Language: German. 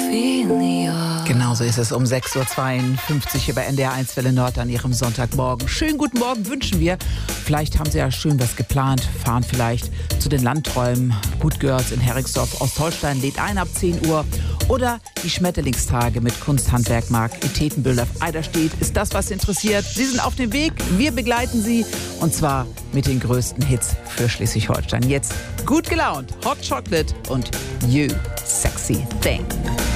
Genau so ist es um 6.52 Uhr über NDR1 Welle Nord an Ihrem Sonntagmorgen. Schönen guten Morgen wünschen wir. Vielleicht haben Sie ja schön was geplant, fahren vielleicht zu den Landträumen. Good Girls in Heringsdorf, Ostholstein lädt ein ab 10 Uhr. Oder die Schmetterlingstage mit Kunsthandwerkmarkt in Tetenbüll auf Eiderstedt. Ist das, was interessiert? Sie sind auf dem Weg, wir begleiten Sie. Und zwar mit den größten Hits für Schleswig-Holstein. Jetzt gut gelaunt, Hot Chocolate und You Sexy Thing.